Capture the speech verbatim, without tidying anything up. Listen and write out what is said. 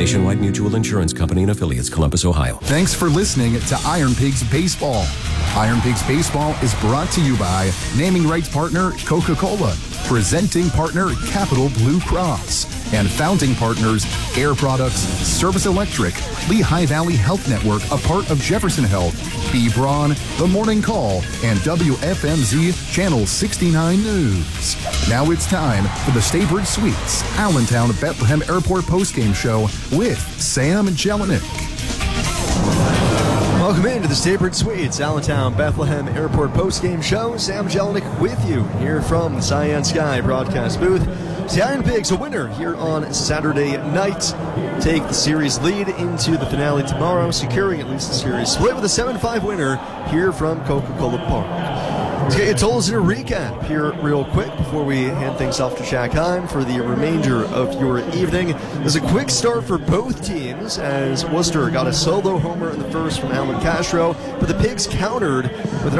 Nationwide Mutual Insurance Company and affiliates, Columbus, Ohio. Thanks for listening to Iron Pigs Baseball. Iron Pigs Baseball is brought to you by naming rights partner Coca-Cola, presenting partner Capital Blue Cross, and founding partners Air Products, Service Electric, Lehigh Valley Health Network, a part of Jefferson Health, B. Braun, The Morning Call, and W F M Z Channel sixty-nine News. Now it's time for the Staybridge Suites Allentown Bethlehem Airport postgame show with Sam Jelinek. Welcome into the Staybridge Suites Allentown Bethlehem Airport postgame show. Sam Jelinek with you here from the Cyan Sky broadcast booth. The Iron Pigs, a winner here on Saturday night, take the series lead into the finale tomorrow, securing at least the series split with a seven five winner here from Coca-Cola Park. Let's get your totals in a recap here real quick before we hand things off to Shaq Heim for the remainder of your evening. There's a quick start for both teams as Worcester got a solo homer in the first from Alan Castro, but the Pigs countered with an